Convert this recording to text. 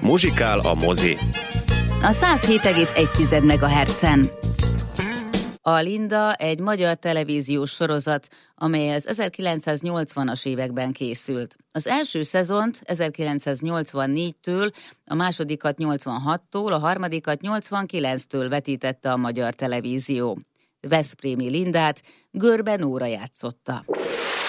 Muzsikál a mozi. A 107,1 MHz-en. A Linda egy magyar televíziós sorozat, amely az 1980-as években készült. Az első szezont 1984-től, a másodikat 86-tól, a harmadikat 89-től vetítette a magyar televízió. Veszprémi Lindát Görbe Nóra játszotta.